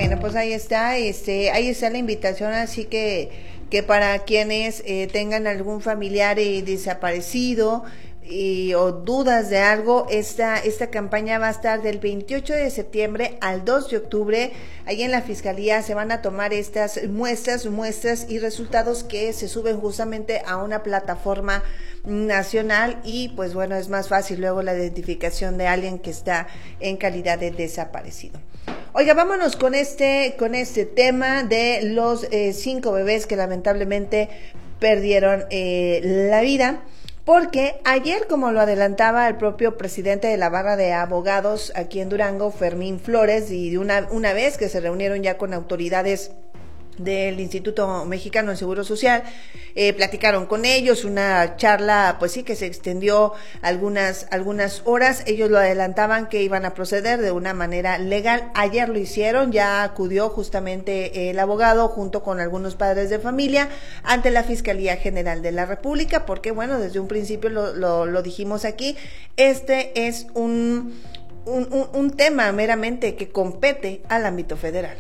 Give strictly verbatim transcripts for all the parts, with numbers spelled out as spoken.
Bueno, pues ahí está, este, ahí está la invitación, así que, que para quienes eh, tengan algún familiar eh, desaparecido y, o dudas de algo, esta, esta campaña va a estar del veintiocho de septiembre al dos de octubre, ahí en la Fiscalía se van a tomar estas muestras, muestras y resultados que se suben justamente a una plataforma nacional y pues bueno, es más fácil luego la identificación de alguien que está en calidad de desaparecido. Oiga, vámonos con este, con este tema de los eh, cinco bebés que lamentablemente perdieron eh, la vida, porque ayer, como lo adelantaba el propio presidente de la Barra de Abogados aquí en Durango, Fermín Flores, y de una, una vez que se reunieron ya con autoridades del Instituto Mexicano del Seguro Social, eh, platicaron con ellos, una charla pues sí que se extendió algunas algunas horas. Ellos lo adelantaban que iban a proceder de una manera legal. Ayer lo hicieron, ya acudió justamente el abogado junto con algunos padres de familia ante la Fiscalía General de la República, porque bueno, desde un principio lo, lo, lo dijimos aquí, este es un, un, un, un tema meramente que compete al ámbito federal.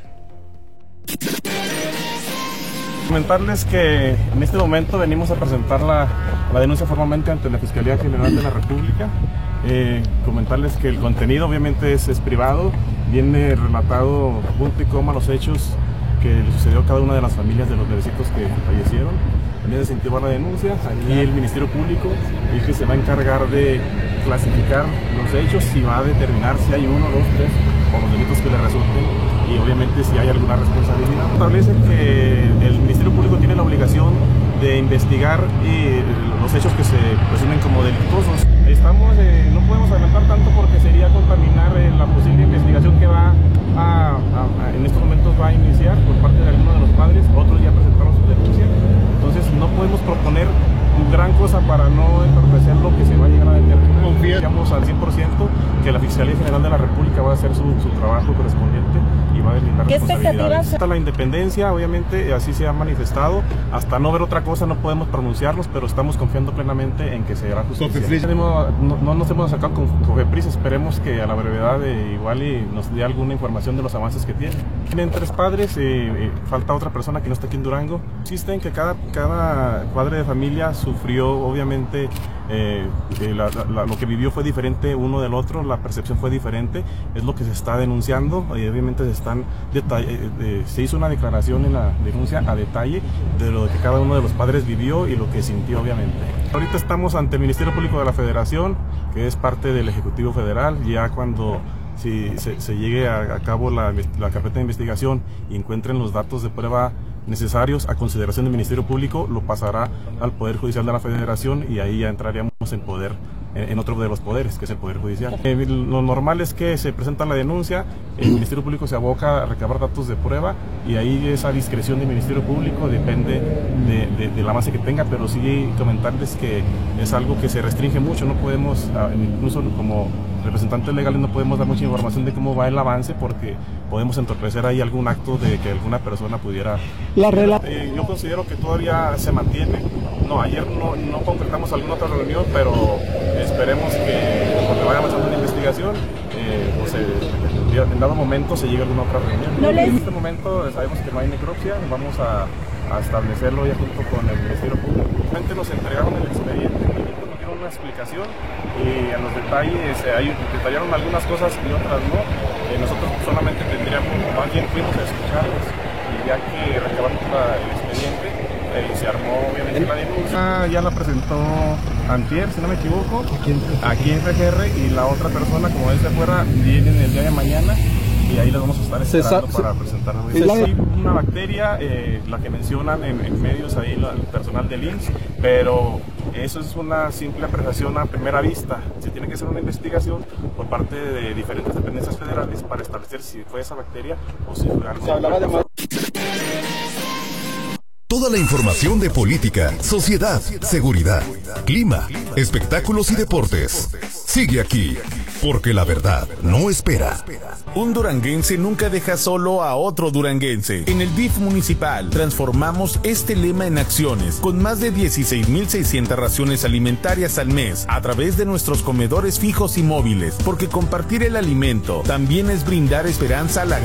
Comentarles que en este momento venimos a presentar la, la denuncia formalmente ante la Fiscalía General de la República. Eh, comentarles que el contenido obviamente es, es privado, viene relatado punto y coma los hechos que le sucedió a cada una de las familias de los bebecitos que fallecieron. También se incentiva la denuncia, aquí el Ministerio Público es que se va a encargar de clasificar los hechos y va a determinar si hay uno, dos, tres o los delitos que le resulten y obviamente si hay alguna responsabilidad. Establece que el Ministerio Público tiene la obligación de investigar eh, los hechos que se presumen como delictuosos. Estamos, eh, no podemos adelantar tanto porque sería contaminar eh, la posible investigación que va a, a, a, en estos momentos va a iniciar por parte de alguno de los padres, otros ya presentaron su denuncia, entonces no podemos proponer gran cosa para no entorpecer lo que se va a llegar a determinar. Confiamos al cien por ciento que la Fiscalía General de la República va a hacer su, su trabajo correspondiente y va a deslindar responsabilidades. Hasta la independencia, obviamente, así se ha manifestado. Hasta no ver otra cosa no podemos pronunciarnos, pero estamos confiando plenamente en que se hará justicia. No, no nos hemos sacado con Cofepris, esperemos que a la brevedad eh, igual y nos dé alguna información de los avances que tiene. Tienen tres padres, eh, eh, falta otra persona que no está aquí en Durango. Existe en que cada, cada padre de familia sufrió, obviamente, eh, eh, la, la, lo que vivió fue diferente uno del otro, la percepción fue diferente, es lo que se está denunciando y obviamente se están detalle, eh, se hizo una declaración en la denuncia a detalle de lo que cada uno de los padres vivió y lo que sintió, obviamente. Ahorita estamos ante el Ministerio Público de la Federación, que es parte del Ejecutivo Federal. Ya cuando si se, se llegue a, a cabo la, la carpeta de investigación y encuentren los datos de prueba necesarios a consideración del Ministerio Público, lo pasará al Poder Judicial de la Federación y ahí ya entraríamos en poder, en otro de los poderes, que es el Poder Judicial. Eh, lo normal es que se presenta la denuncia, el Ministerio Público se aboca a recabar datos de prueba y ahí esa discreción del Ministerio Público depende de, de, de la base que tenga, pero sí comentarles que es algo que se restringe mucho, no podemos, incluso como representantes legales no podemos dar mucha información de cómo va el avance porque podemos entorpecer ahí algún acto de que alguna persona pudiera... La eh, yo considero que todavía se mantiene. No, ayer no, no concretamos alguna otra reunión, pero esperemos que cuando vaya avanzando la investigación, eh, pues, eh, en dado momento se llegue a alguna otra reunión. No les... En este momento sabemos que no hay necropsia, vamos a, a establecerlo ya junto con el Ministerio Público. Realmente nos entregaron el expediente, nos dieron una explicación y en los detalles eh, hay, detallaron algunas cosas y otras no. Eh, nosotros solamente tendríamos, más bien fuimos a escucharlos y ya que recabamos la, el expediente, eh, se armó obviamente la denuncia. Ya la presentó antier, si no me equivoco, aquí en F G R y la otra persona, como es de afuera, viene el día de mañana y ahí las vamos a estar esperando para presentarla. Es una bacteria, eh, la que mencionan en, en medios ahí el personal del I M S S, pero eso es una simple apreciación a primera vista. Se tiene que hacer una investigación por parte de diferentes dependencias federales para establecer si fue esa bacteria o si fue algo. Se hablaba de... Toda la información de política, sociedad, seguridad, clima, espectáculos y deportes. Sigue aquí, porque la verdad no espera. Un duranguense nunca deja solo a otro duranguense. En el D I F municipal transformamos este lema en acciones con más de dieciséis mil seiscientas raciones alimentarias al mes a través de nuestros comedores fijos y móviles, porque compartir el alimento también es brindar esperanza a la